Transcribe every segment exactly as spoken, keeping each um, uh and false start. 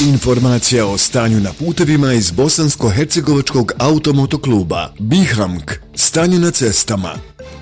Informacija o stanju na putevima iz Bosansko-hercegovačkog automotokluba Bihamk. Stanje na cestama.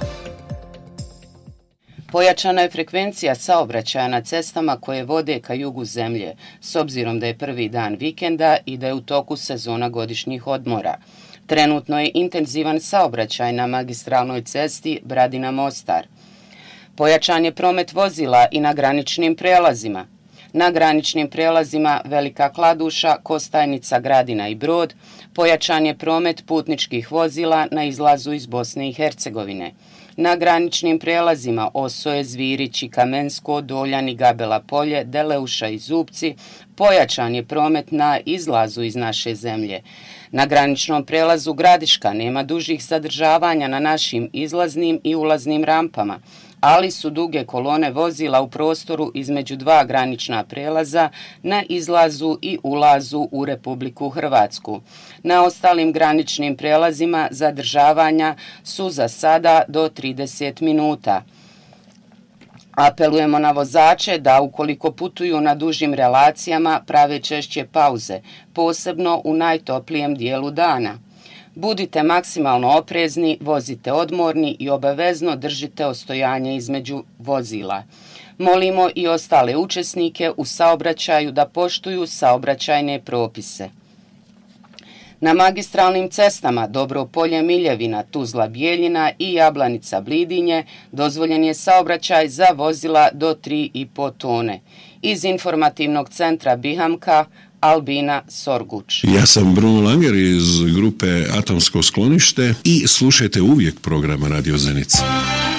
Pojačana je frekvencija saobraćaja na cestama koje vode ka jugu zemlje, s obzirom da je prvi dan vikenda i da je u toku sezona godišnjih odmora. Trenutno je intenzivan saobraćaj na magistralnoj cesti Bradina-Mostar. Pojačan je promet vozila i na graničnim prelazima. Na graničnim prelazima Velika Kladuša, Kostajnica, Gradina i Brod pojačan je promet putničkih vozila na izlazu iz Bosne i Hercegovine. Na graničnim prelazima Osoje, Zvirić i Kamensko, Doljan i Gabela Polje, Deleuša i Zupci pojačan je promet na izlazu iz naše zemlje. Na graničnom prelazu Gradiška nema dužih zadržavanja na našim izlaznim i ulaznim rampama, ali su duge kolone vozila u prostoru između dva granična prelaza na izlazu i ulazu u Republiku Hrvatsku. Na ostalim graničnim prelazima zadržavanja su za sada do trideset minuta. Apelujemo na vozače da ukoliko putuju na dužim relacijama prave češće pauze, posebno u najtoplijem dijelu dana. Budite maksimalno oprezni, vozite odmorni i obavezno držite ostojanje između vozila. Molimo i ostale učesnike u saobraćaju da poštuju saobraćajne propise. Na magistralnim cestama Dobropolje, Miljevina, Tuzla, Bijeljina i Jablanica, Blidinje dozvoljen je saobraćaj za vozila do tri i po tone. Iz informativnog centra Bihamka, Albina Sorguč. Ja sam Bruno Langer iz grupe Atomsko sklonište i slušajte uvijek program Radio Zenica.